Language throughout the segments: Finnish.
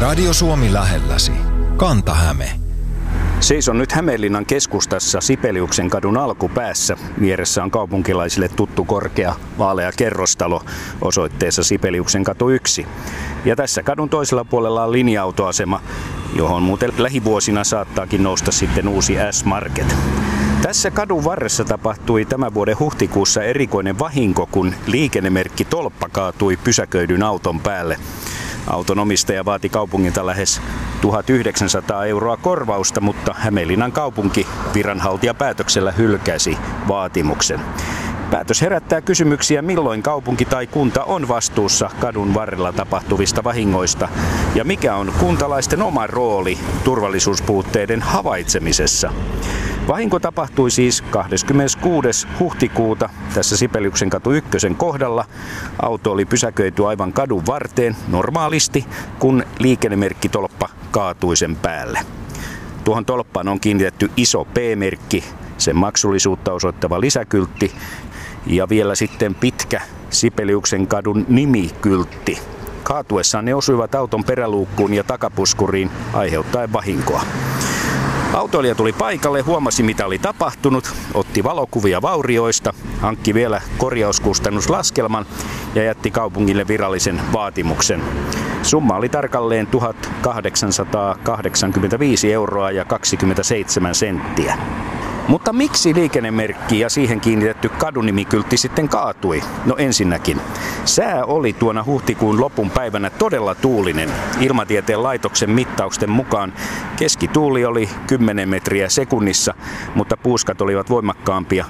Radio Suomi lähelläsi. Kanta-Häme. Seison nyt Hämeenlinnan keskustassa Sibeliuksen kadun alkupäässä. Vieressä on kaupunkilaisille tuttu korkea vaalea kerrostalo osoitteessa Sibeliuksen katu 1. Ja tässä kadun toisella puolella on linja-autoasema, johon muuten lähivuosina saattaakin nousta sitten uusi S-Market. Tässä kadun varressa tapahtui tämän vuoden huhtikuussa erikoinen vahinko, kun liikennemerkki Tolppa kaatui pysäköidyn auton päälle. Auton omistaja vaati kaupungilta lähes 1900 € korvausta, mutta Hämeenlinnan kaupunki viranhaltijapäätöksellä hylkäsi vaatimuksen. Päätös herättää kysymyksiä, milloin kaupunki tai kunta on vastuussa kadun varrella tapahtuvista vahingoista ja mikä on kuntalaisten oma rooli turvallisuuspuutteiden havaitsemisessa. Vahinko tapahtui siis 26. huhtikuuta tässä Sibeliuksen katu 1 kohdalla. Auto oli pysäköity aivan kadun varteen normaalisti, kun liikennemerkki Tolppa kaatui sen päälle. Tuohon tolppaan on kiinnitetty iso P-merkki, sen maksullisuutta osoittava lisäkyltti ja vielä sitten pitkä Sibeliuksen kadun nimikyltti. Kaatuessaan ne osuivat auton peräluukkuun ja takapuskuriin aiheuttaen vahinkoa. Autoilija tuli paikalle, huomasi mitä oli tapahtunut, otti valokuvia vaurioista, hankki vielä korjauskustannuslaskelman ja jätti kaupungille virallisen vaatimuksen. Summa oli tarkalleen 1885 € ja 27 senttiä. Mutta miksi liikennemerkki ja siihen kiinnitetty kadunimikyltti sitten kaatui? No ensinnäkin, sää oli tuona huhtikuun lopun päivänä todella tuulinen. Ilmatieteen laitoksen mittausten mukaan keskituuli oli 10 metriä sekunnissa, mutta puuskat olivat voimakkaampia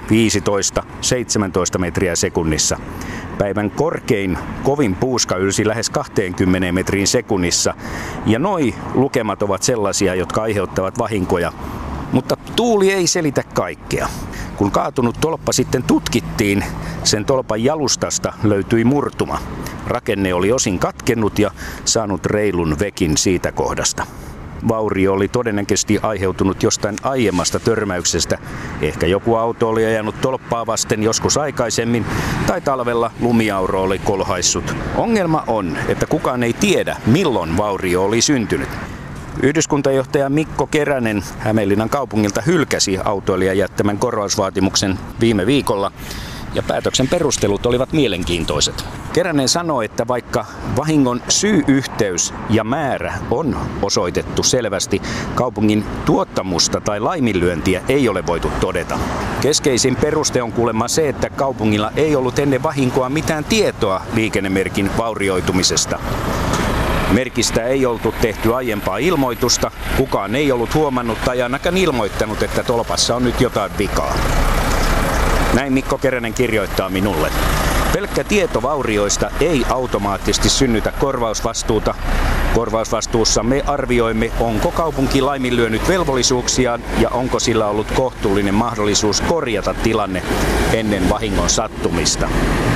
15-17 metriä sekunnissa. Päivän korkein kovin puuska ylsi lähes 20 metriin sekunnissa ja noi lukemat ovat sellaisia, jotka aiheuttavat vahinkoja. Mutta tuuli ei selitä kaikkea. Kun kaatunut tolppa sitten tutkittiin, sen tolpan jalustasta löytyi murtuma. Rakenne oli osin katkennut ja saanut reilun vekin siitä kohdasta. Vaurio oli todennäköisesti aiheutunut jostain aiemmasta törmäyksestä. Ehkä joku auto oli ajanut tolppaa vasten joskus aikaisemmin, tai talvella lumiauro oli kolhaissut. Ongelma on, että kukaan ei tiedä, milloin vaurio oli syntynyt. Yhdyskuntajohtaja Mikko Keränen Hämeenlinnan kaupungilta hylkäsi autoilijan jättämän korvausvaatimuksen viime viikolla ja päätöksen perustelut olivat mielenkiintoiset. Keränen sanoi, että vaikka vahingon syy-yhteys ja määrä on osoitettu selvästi, kaupungin tuottamusta tai laiminlyöntiä ei ole voitu todeta. Keskeisin peruste on kuulemma se, että kaupungilla ei ollut ennen vahinkoa mitään tietoa liikennemerkin vaurioitumisesta. Merkistä ei oltu tehty aiempaa ilmoitusta, kukaan ei ollut huomannut tai ainakaan ilmoittanut, että tolpassa on nyt jotain vikaa. Näin Mikko Keränen kirjoittaa minulle. Pelkkä tieto vaurioista ei automaattisesti synnytä korvausvastuuta. Korvausvastuussa me arvioimme, onko kaupunki laiminlyönyt velvollisuuksiaan ja onko sillä ollut kohtuullinen mahdollisuus korjata tilanne ennen vahingon sattumista.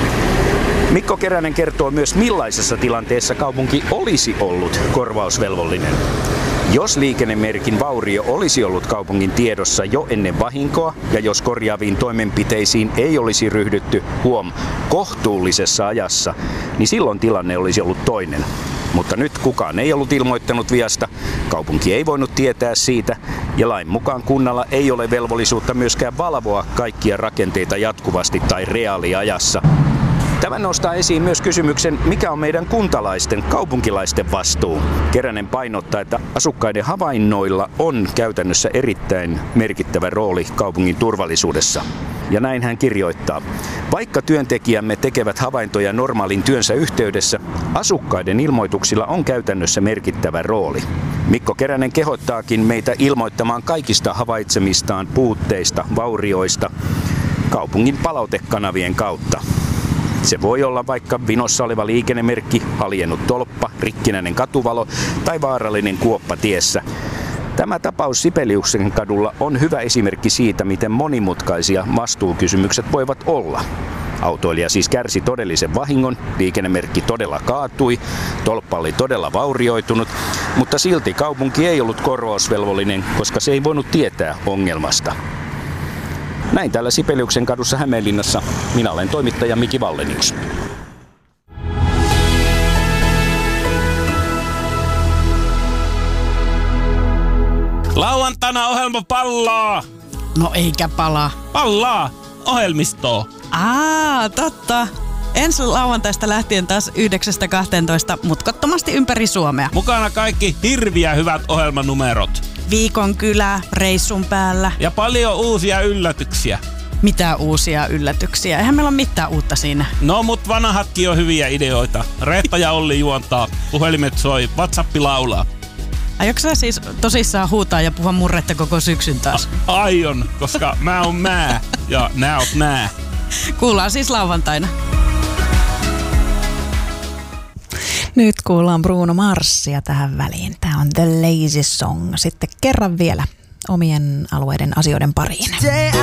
Mikko Keränen kertoo myös, millaisessa tilanteessa kaupunki olisi ollut korvausvelvollinen. Jos liikennemerkin vaurio olisi ollut kaupungin tiedossa jo ennen vahinkoa ja jos korjaaviin toimenpiteisiin ei olisi ryhdytty kohtuullisessa ajassa, niin silloin tilanne olisi ollut toinen. Mutta nyt kukaan ei ollut ilmoittanut viasta, kaupunki ei voinut tietää siitä ja lain mukaan kunnalla ei ole velvollisuutta myöskään valvoa kaikkia rakenteita jatkuvasti tai reaaliajassa. Tämä nostaa esiin myös kysymyksen, mikä on meidän kuntalaisten, kaupunkilaisten vastuu. Keränen painottaa, että asukkaiden havainnoilla on käytännössä erittäin merkittävä rooli kaupungin turvallisuudessa. Ja näin hän kirjoittaa. Vaikka työntekijämme tekevät havaintoja normaalin työnsä yhteydessä, asukkaiden ilmoituksilla on käytännössä merkittävä rooli. Mikko Keränen kehottaakin meitä ilmoittamaan kaikista havaitsemistaan puutteista, vaurioista kaupungin palautekanavien kautta. Se voi olla vaikka vinossa oleva liikennemerkki, haljennut tolppa, rikkinäinen katuvalo tai vaarallinen kuoppa tiessä. Tämä tapaus Sibeliuksen kadulla on hyvä esimerkki siitä, miten monimutkaisia vastuukysymykset voivat olla. Autoilija siis kärsi todellisen vahingon, liikennemerkki todella kaatui, tolppa oli todella vaurioitunut, mutta silti kaupunki ei ollut korvausvelvollinen, koska se ei voinut tietää ongelmasta. Näin täällä Sibeliuksen kadussa Hämeenlinnassa. Minä olen toimittaja Miki Vallenius. lauantaina ohjelma pallaa. No eikä palaa. Pallaa ohjelmistoa. Totta. Ensi lauantaista lähtien taas 9-12 mutkattomasti ympäri Suomea. Mukana kaikki hirviä hyvät ohjelmanumerot. Viikon kylä, reissun päällä. Ja paljon uusia yllätyksiä. Mitä uusia yllätyksiä? Eihän meillä ole mitään uutta siinä. No, mut vanhatkin on hyviä ideoita. Reetta ja Olli juontaa, puhelimet soi, WhatsApp laulaa. Aiotko sä siis tosissaan huutaa ja puhua murretta koko syksyn taas? Aion, koska mä oon mä ja nää oot nää. Kuullaan siis lauantaina. Nyt kuullaan Bruno Marsia tähän väliin. Tämä on The Lazy Song. Sitten kerran vielä omien alueiden asioiden pariin.